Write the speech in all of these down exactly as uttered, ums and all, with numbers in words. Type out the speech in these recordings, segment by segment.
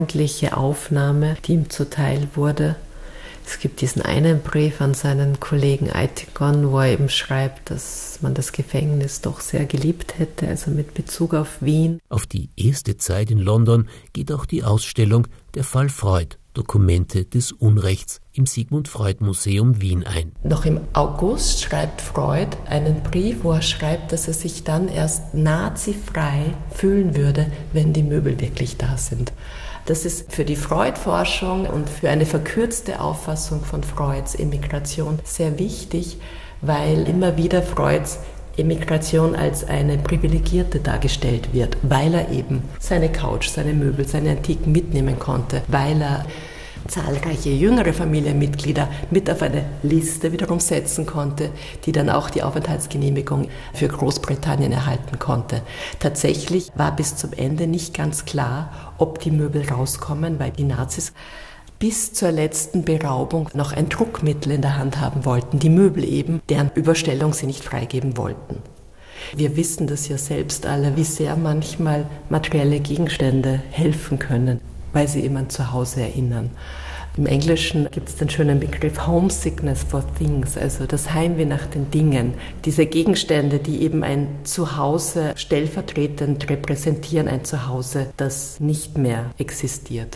öffentliche Aufnahme, die ihm zuteil wurde. Es gibt diesen einen Brief an seinen Kollegen Eitikon, wo er eben schreibt, dass man das Gefängnis doch sehr geliebt hätte, also mit Bezug auf Wien. Auf die erste Zeit in London geht auch die Ausstellung Der Fall Freud, Dokumente des Unrechts im Sigmund Freud Museum Wien ein. Noch im August schreibt Freud einen Brief, wo er schreibt, dass er sich dann erst nazifrei fühlen würde, wenn die Möbel wirklich da sind. Das ist für die Freud-Forschung und für eine verkürzte Auffassung von Freuds Emigration sehr wichtig, weil immer wieder Freuds Emigration als eine privilegierte dargestellt wird, weil er eben seine Couch, seine Möbel, seine Antiken mitnehmen konnte, weil er zahlreiche jüngere Familienmitglieder mit auf eine Liste wiederum setzen konnte, die dann auch die Aufenthaltsgenehmigung für Großbritannien erhalten konnte. Tatsächlich war bis zum Ende nicht ganz klar, ob die Möbel rauskommen, weil die Nazis bis zur letzten Beraubung noch ein Druckmittel in der Hand haben wollten, die Möbel eben, deren Überstellung sie nicht freigeben wollten. Wir wissen das ja selbst alle, wie sehr manchmal materielle Gegenstände helfen können, weil sie jemand zu Hause erinnern. Im Englischen gibt es den schönen Begriff Homesickness for Things, also das Heimweh nach den Dingen. Diese Gegenstände, die eben ein Zuhause stellvertretend repräsentieren, ein Zuhause, das nicht mehr existiert.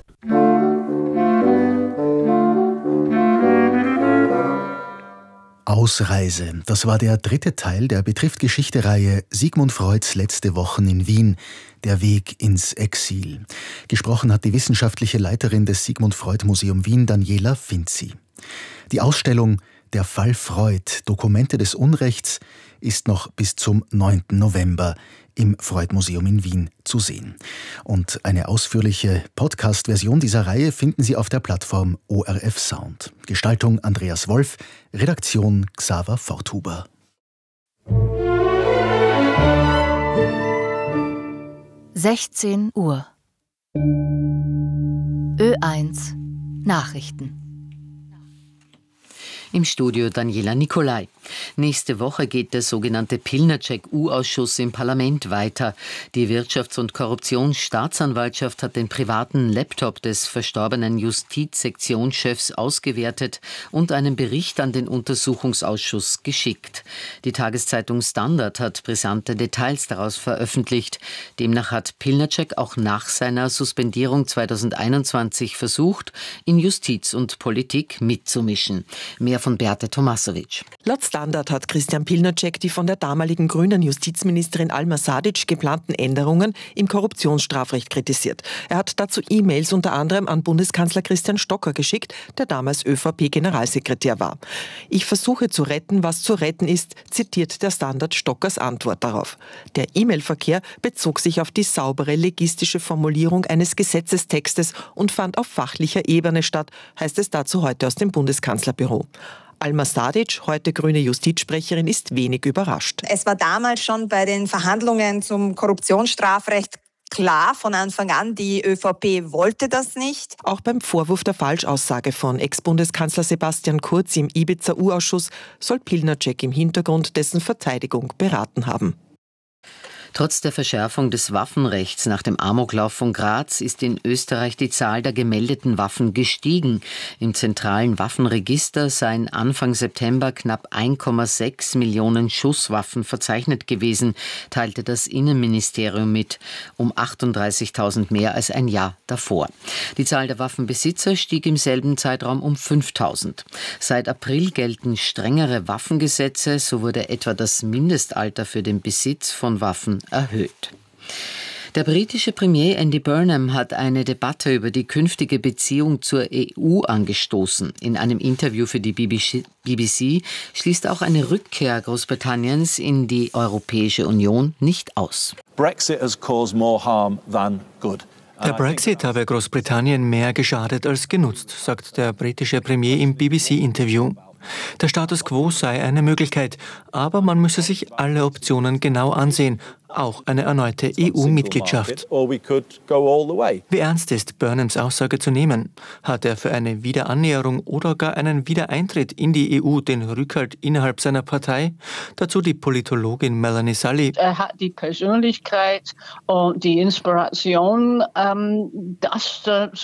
Ausreise, das war der dritte Teil der Betrifft-Geschichte-Reihe Sigmund Freuds letzte Wochen in Wien, der Weg ins Exil. Gesprochen hat die wissenschaftliche Leiterin des Sigmund Freud Museum Wien, Daniela Finzi. Die Ausstellung Der Fall Freud, Dokumente des Unrechts, ist noch bis zum neunten November im Freud-Museum in Wien zu sehen. Und eine ausführliche Podcast-Version dieser Reihe finden Sie auf der Plattform O R F Sound. Gestaltung Andreas Wolf, Redaktion Xaver Forthuber. sechzehn Uhr. Ö eins Nachrichten. Im Studio Daniela Nicolai. Nächste Woche geht der sogenannte Pilnacek-U-Ausschuss im Parlament weiter. Die Wirtschafts- und Korruptionsstaatsanwaltschaft hat den privaten Laptop des verstorbenen Justizsektionschefs ausgewertet und einen Bericht an den Untersuchungsausschuss geschickt. Die Tageszeitung Standard hat brisante Details daraus veröffentlicht. Demnach hat Pilnacek auch nach seiner Suspendierung zweitausendeinundzwanzig versucht, in Justiz und Politik mitzumischen. Mehr von Beate Tomasovic. Laut Standard hat Christian Pilnacek die von der damaligen grünen Justizministerin Alma Sadic geplanten Änderungen im Korruptionsstrafrecht kritisiert. Er hat dazu E-Mails unter anderem an Bundeskanzler Christian Stocker geschickt, der damals ÖVP-Generalsekretär war. Ich versuche zu retten, was zu retten ist, zitiert der Standard Stockers Antwort darauf. Der E-Mail-Verkehr bezog sich auf die saubere legistische Formulierung eines Gesetzestextes und fand auf fachlicher Ebene statt, heißt es dazu heute aus dem Bundeskanzlerbüro. Alma Sadic, heute grüne Justizsprecherin, ist wenig überrascht. Es war damals schon bei den Verhandlungen zum Korruptionsstrafrecht klar von Anfang an, die ÖVP wollte das nicht. Auch beim Vorwurf der Falschaussage von Ex-Bundeskanzler Sebastian Kurz im Ibiza-U-Ausschuss soll Pilnacek im Hintergrund dessen Verteidigung beraten haben. Trotz der Verschärfung des Waffenrechts nach dem Amoklauf von Graz ist in Österreich die Zahl der gemeldeten Waffen gestiegen. Im zentralen Waffenregister seien Anfang September knapp eins Komma sechs Millionen Schusswaffen verzeichnet gewesen, teilte das Innenministerium mit, um achtunddreißigtausend mehr als ein Jahr davor. Die Zahl der Waffenbesitzer stieg im selben Zeitraum um fünftausend. Seit April gelten strengere Waffengesetze, so wurde etwa das Mindestalter für den Besitz von Waffen erhöht. Der britische Premier Andy Burnham hat eine Debatte über die künftige Beziehung zur E U angestoßen. In einem Interview für die B B C schließt auch eine Rückkehr Großbritanniens in die Europäische Union nicht aus. Brexit has caused more harm than good. Der Brexit habe Großbritannien mehr geschadet als genutzt, sagt der britische Premier im B B C-Interview. Der Status quo sei eine Möglichkeit, aber man müsse sich alle Optionen genau ansehen, auch eine erneute E U-Mitgliedschaft. Wie ernst ist Burnhams Aussage zu nehmen? Hat er für eine Wiederannäherung oder gar einen Wiedereintritt in die E U den Rückhalt innerhalb seiner Partei? Dazu die Politologin Melanie Sully. Er hat die Persönlichkeit und die Inspiration, ähm, das äh,